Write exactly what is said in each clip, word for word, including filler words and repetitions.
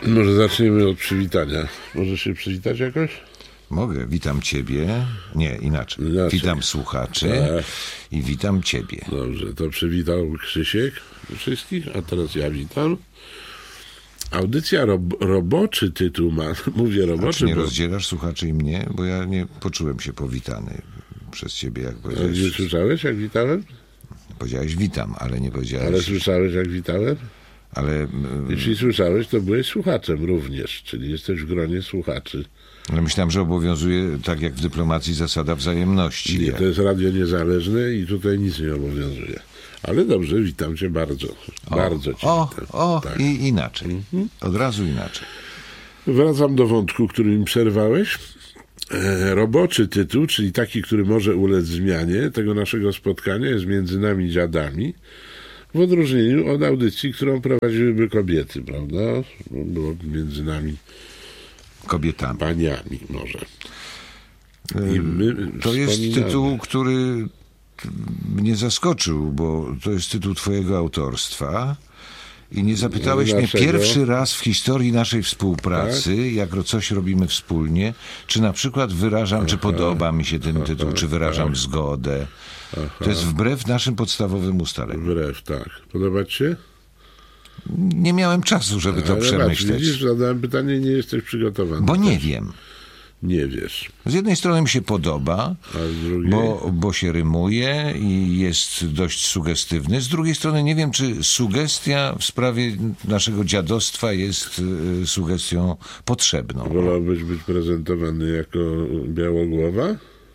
Może zaczniemy od przywitania. Możesz się przywitać jakoś? Mogę. Witam ciebie. Nie, inaczej. Inaczej. Witam słuchaczy Tak. i witam ciebie. Dobrze, to przywitał Krzysiek wszystkich, a teraz ja witam. Audycja rob, roboczy tytuł ma. Mówię A czy roboczy, nie bo... rozdzielasz słuchaczy i mnie? Bo ja nie poczułem się powitany przez ciebie, jak A powiedziałeś. nie słyszałeś, jak witałem? Powiedziałeś witam, ale nie powiedziałeś... Ale słyszałeś, jak witałem? Ale, Jeśli słyszałeś, to byłeś słuchaczem również, czyli jesteś w gronie słuchaczy. ale myślałem, że obowiązuje, tak jak w dyplomacji, zasada wzajemności. Nie, to jest radio niezależne i tutaj nic nie obowiązuje. Ale dobrze, witam cię bardzo. O, bardzo cię O, witam. o Tak. i inaczej. Od razu inaczej. Wracam do wątku, który mi przerwałeś. E, roboczy tytuł, czyli taki, który może ulec zmianie tego naszego spotkania, jest Między nami dziadami, w odróżnieniu od audycji, którą prowadziłyby kobiety, prawda? Było między nami Kobietami. paniami może. I my To jest wspominamy. tytuł, który mnie zaskoczył, bo to jest tytuł twojego autorstwa i nie zapytałeś mnie Dlaczego? pierwszy raz w historii naszej współpracy, jak ro- coś robimy wspólnie, czy na przykład wyrażam, czy podoba mi się ten tytuł, czy wyrażam zgodę. To jest wbrew naszym podstawowym ustaleniom. Wbrew, tak. Podoba ci się? Nie miałem czasu, żeby to Ale patrz, przemyśleć, widzisz, zadałem pytanie, nie jesteś przygotowany. bo nie Też wiem. Nie wiesz. Z jednej strony mi się podoba, A z drugiej? bo, bo się rymuje i jest dość sugestywny. Z drugiej strony nie wiem, czy sugestia w sprawie naszego dziadostwa jest y, sugestią potrzebną. Wolałbyś być prezentowany jako białogłowa?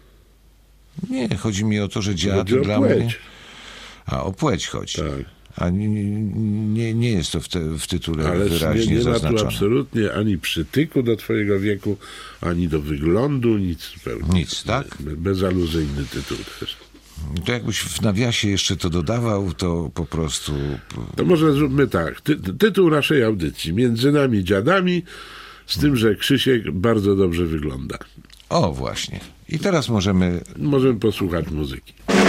Nie, chodzi mi o to, że dziad Chodzi o dla płeć. mnie... A, o płeć chodzi. Tak. A nie, nie, nie jest to w, te, w tytule Ale wyraźnie nie, nie ma tu zaznaczone. absolutnie ani przytyku do twojego wieku, ani do wyglądu, nic zupełnie. Nic, tak? Be- Bezaluzyjny tytuł też. To jakbyś w nawiasie jeszcze to dodawał, to po prostu... To może zróbmy tak. Ty, tytuł naszej audycji. Między nami dziadami, z tym, że Krzysiek bardzo dobrze wygląda. O, właśnie. I teraz możemy Możemy posłuchać muzyki.